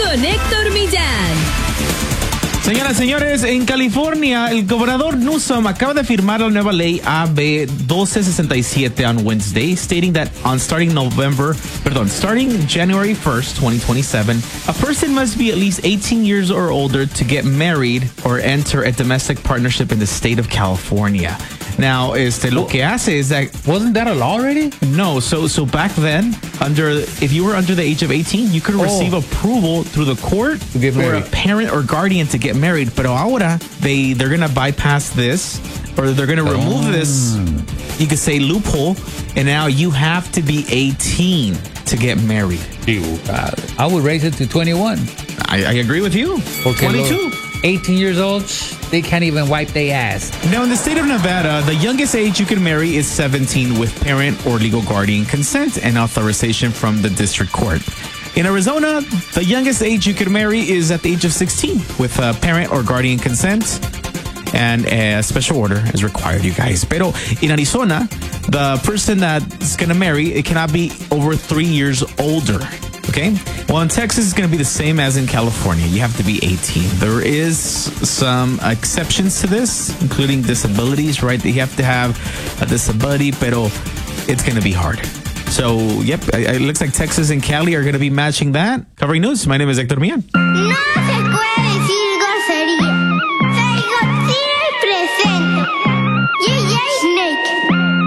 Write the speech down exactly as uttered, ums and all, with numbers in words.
con Héctor Millán. Señoras y señores, en California, el gobernador Newsom acaba de firmar la nueva ley A B doce sesenta y siete on Wednesday, stating that on starting November, perdón, starting January first, twenty twenty-seven, a person must be at least eighteen years or older to get married or enter a domestic partnership in the state of California. Now, este, lo que hace is that... Wasn't that a law already? No, so so back then, under if you were under the age of eighteen, you could Oh. receive approval through the court To get for a married. parent or guardian to get married. Pero ahora, they, they're going to bypass this, or they're going to remove Oh. this, you could say, loophole, and now you have to be eighteen to get married. Uh, I would raise it to twenty-one. I, I agree with you. Porque twenty-two. los eighteen years old, they can't even wipe their ass. Now, in the state of Nevada, the youngest age you can marry is seventeen with parent or legal guardian consent and authorization from the district court. In Arizona, the youngest age you can marry is at the age of sixteen with a parent or guardian consent, and a special order is required, you guys. Pero in Arizona, the person that's going to marry, it cannot be over three years older. Okay? Well, in Texas, it's going to be the same as in California. You have to be eighteen. There is some exceptions to this, including disabilities, right? You have to have a disability, pero it's going to be hard. So, yep, it looks like Texas and Cali are going to be matching that. Covering news, my name is Héctor Millán. No se puede decir grosería. Soy Godzilla el presente.